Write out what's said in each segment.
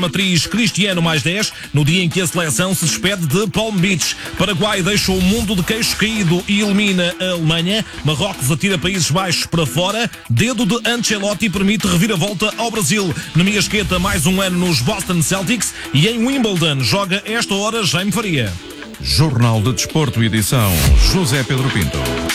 Matriz Cristiano mais 10, no dia em que a seleção se despede de Palm Beach. Paraguai deixa o mundo de queixo caído e elimina a Alemanha. Marrocos atira Países Baixos para fora. Dedo de Ancelotti permite reviravolta ao Brasil. Nemiasqueta mais um ano nos Boston Celtics. E em Wimbledon joga esta hora Jaime Faria. Jornal de Desporto, edição José Pedro Pinto.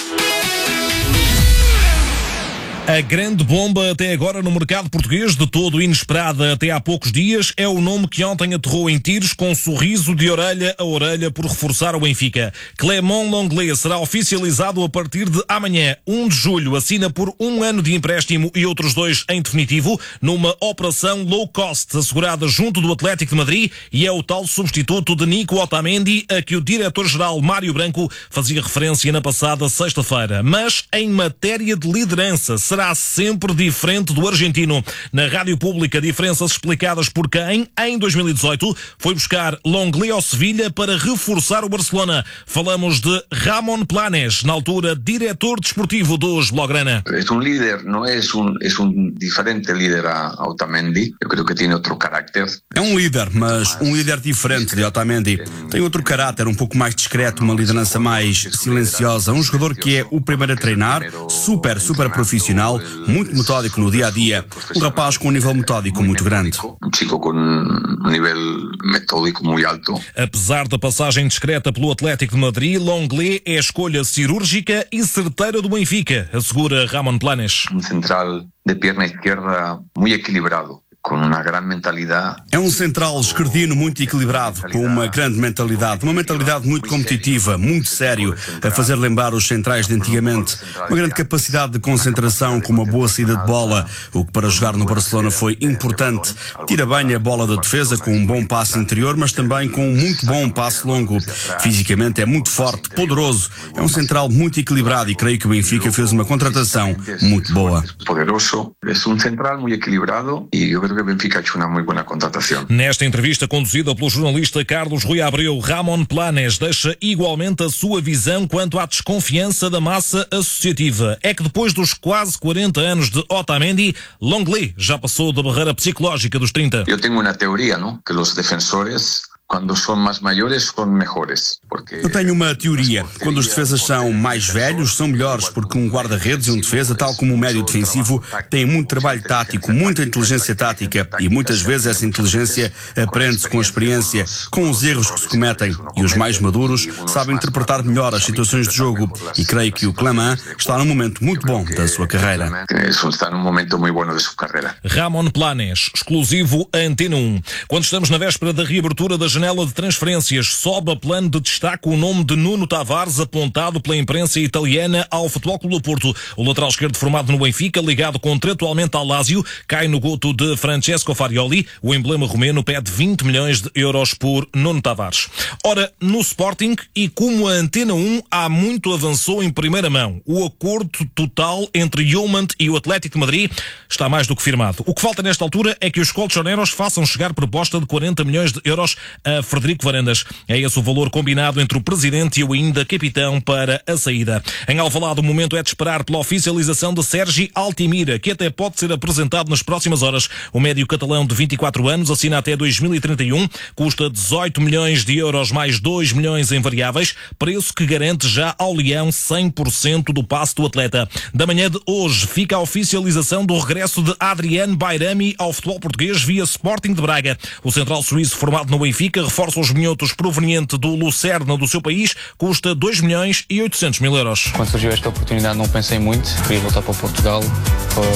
A grande bomba até agora no mercado português, de todo inesperada até há poucos dias, é o nome que ontem aterrou em tiros com um sorriso de orelha a orelha por reforçar o Benfica. Clément Lenglet será oficializado a partir de amanhã, 1 de julho. Assina por 1 ano de empréstimo e outros 2 em definitivo, numa operação low cost, assegurada junto do Atlético de Madrid, e é o tal substituto de Nico Otamendi a que o diretor-geral Mário Branco fazia referência na passada sexta-feira. Mas, em matéria de liderança, será sempre diferente do argentino. Na rádio pública, diferenças explicadas por quem, em 2018, foi buscar Lenglet ao Sevilha para reforçar o Barcelona. Falamos de Ramón Planes, na altura diretor desportivo dos Blaugrana. Es un líder, no es un diferente líder a Otamendi. Eu creo que tem outro carácter. É um líder, mas um líder diferente de Otamendi. Tem outro caráter, um pouco mais discreto, uma liderança mais silenciosa. Um jogador que é o primeiro a treinar, super profissional, muito metódico no dia-a-dia. Um rapaz com um nível metódico muito grande. Um chico com um nível metódico muito alto. Apesar da passagem discreta pelo Atlético de Madrid, Lenglet é a escolha cirúrgica e certeira do Benfica, assegura Ramón Planes. Um central de perna esquerda muito equilibrado, com uma grande mentalidade. É um central esquerdino muito equilibrado, com uma grande mentalidade, uma mentalidade muito competitiva, muito sério, a fazer lembrar os centrais de antigamente. Uma grande capacidade de concentração, com uma boa saída de bola, o que para jogar no Barcelona foi importante. Tira bem a bola da defesa com um bom passe interior, mas também com um muito bom passe longo. Fisicamente é muito forte, poderoso, é um central muito equilibrado e creio que o Benfica fez uma contratação muito boa. Poderoso, é um central muito equilibrado e eu creo que o Benfica fez uma muito boa contratação. Nesta entrevista conduzida pelo jornalista Carlos Rui Abreu, Ramón Planes deixa igualmente a sua visão quanto à desconfiança da massa associativa. É que depois dos quase 40 anos de Otamendi, Lenglet já passou da barreira psicológica dos 30. Eu tenho uma teoria, não? Que os defensores, quando são mais maiores, são melhores. Eu tenho uma teoria. Quando os defesas são mais velhos, são melhores, porque um guarda-redes e um defesa, tal como um médio defensivo, têm muito trabalho tático, muita inteligência tática, e muitas vezes essa inteligência aprende-se com a experiência, com os erros que se cometem, e os mais maduros sabem interpretar melhor as situações de jogo, e creio que o Clément está num momento muito bom da sua carreira. Está num momento muito bom da sua carreira. Ramón Planes, exclusivo a Antena 1. Quando estamos na véspera da reabertura da janela de transferências, sobe a plano de destaque o nome de Nuno Tavares, apontado pela imprensa italiana ao Futebol Clube do Porto. O lateral esquerdo formado no Benfica, ligado contratualmente ao Lazio, cai no goto de Francesco Farioli. O emblema romeno pede 20 milhões de euros por Nuno Tavares. Ora, no Sporting, e como a Antena 1 há muito avançou em primeira mão, o acordo total entre Yeoman e o Atlético de Madrid está mais do que firmado. O que falta nesta altura é que os colchoneros façam chegar proposta de 40 milhões de euros a Frederico Varandas. É esse o valor combinado entre o presidente e o ainda capitão para a saída. Em Alvalade, o momento é de esperar pela oficialização de Sergi Altimira, que até pode ser apresentado nas próximas horas. O médio catalão de 24 anos assina até 2031, custa 18 milhões de euros mais 2 milhões em variáveis, preço que garante já ao Leão 100% do passe do atleta. Da manhã de hoje fica a oficialização do regresso de Adriano Bairami ao futebol português via Sporting de Braga. O central suíço formado no Benfica reforça os minhotos proveniente do Lucerna do seu país, custa 2 milhões e 800 mil euros. Quando surgiu esta oportunidade não pensei muito, queria voltar para Portugal.